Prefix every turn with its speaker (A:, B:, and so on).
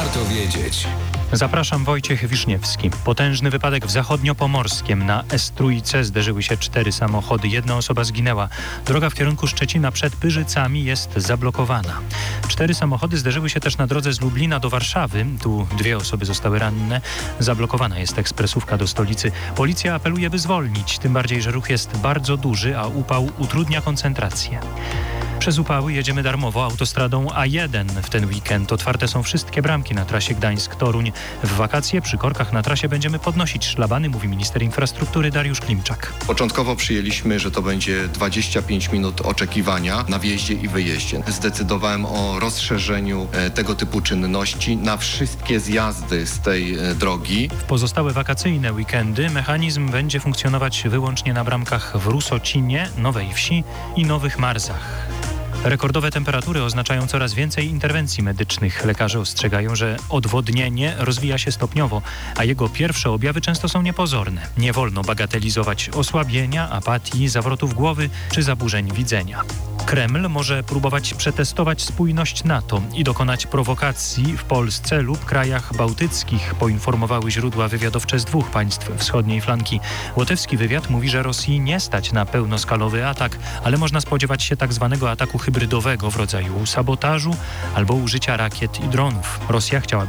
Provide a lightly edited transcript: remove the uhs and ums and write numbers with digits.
A: Warto wiedzieć.
B: Zapraszam, Wojciech Wiszniewski. Potężny wypadek w Zachodniopomorskiem. Na S3 zderzyły się 4 samochody. 1 osoba zginęła. Droga w kierunku Szczecina przed Pyrzycami jest zablokowana. 4 samochody zderzyły się też na drodze z Lublina do Warszawy. Tu 2 osoby zostały ranne. Zablokowana jest ekspresówka do stolicy. Policja apeluje, by zwolnić. Tym bardziej, że ruch jest bardzo duży, a upał utrudnia koncentrację. Przez upały jedziemy darmowo autostradą A1 w ten weekend. Otwarte są wszystkie bramki na trasie Gdańsk-Toruń. W wakacje przy korkach na trasie będziemy podnosić szlabany, mówi minister infrastruktury Dariusz Klimczak.
C: Początkowo przyjęliśmy, że to będzie 25 minut oczekiwania na wjeździe i wyjeździe. Zdecydowałem o rozszerzeniu tego typu czynności na wszystkie zjazdy z tej drogi.
B: W pozostałe wakacyjne weekendy mechanizm będzie funkcjonować wyłącznie na bramkach w Rusocinie, Nowej Wsi i Nowych Marzach. Rekordowe temperatury oznaczają coraz więcej interwencji medycznych. Lekarze ostrzegają, że odwodnienie rozwija się stopniowo, a jego pierwsze objawy często są niepozorne. Nie wolno bagatelizować osłabienia, apatii, zawrotów głowy czy zaburzeń widzenia. Kreml może próbować przetestować spójność NATO i dokonać prowokacji w Polsce lub krajach bałtyckich, poinformowały źródła wywiadowcze z 2 państw wschodniej flanki. Łotewski wywiad mówi, że Rosji nie stać na pełnoskalowy atak, ale można spodziewać się tak zwanego ataku hybrydowego w rodzaju sabotażu albo użycia rakiet i dronów. Rosja chciałaby